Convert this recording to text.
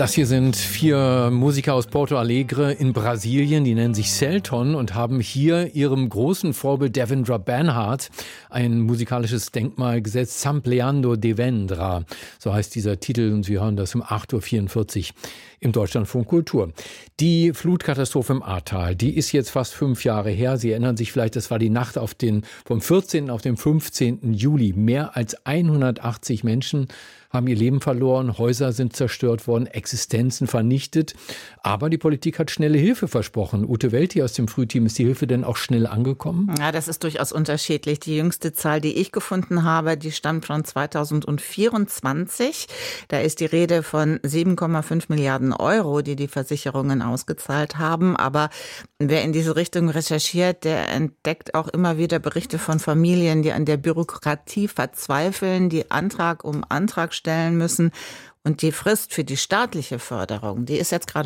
Das hier sind 4 Musiker aus Porto Alegre in Brasilien, die nennen sich Selton und haben hier ihrem großen Vorbild Devendra Banhart ein musikalisches Denkmal gesetzt, Sampleando Devendra. So heißt dieser Titel und Sie hören das um 8.44 Uhr im Deutschlandfunk Kultur. Die Flutkatastrophe im Ahrtal, die ist jetzt fast 5 Jahre her. Sie erinnern sich vielleicht, das war die Nacht vom 14. auf den 15. Juli. Mehr als 180 Menschen haben ihr Leben verloren, Häuser sind zerstört worden, Existenzen vernichtet. Aber die Politik hat schnelle Hilfe versprochen. Ute Welti aus dem Frühteam, ist die Hilfe denn auch schnell angekommen? Ja, das ist durchaus unterschiedlich. Die jüngste Zahl, die ich gefunden habe, die stammt von 2024. Da ist die Rede von 7,5 Milliarden Euro, die die Versicherungen ausgezahlt haben. Aber wer in diese Richtung recherchiert, der entdeckt auch immer wieder Berichte von Familien, die an der Bürokratie verzweifeln, die Antrag um Antrag stellen müssen. Und die Frist für die staatliche Förderung, die ist jetzt gerade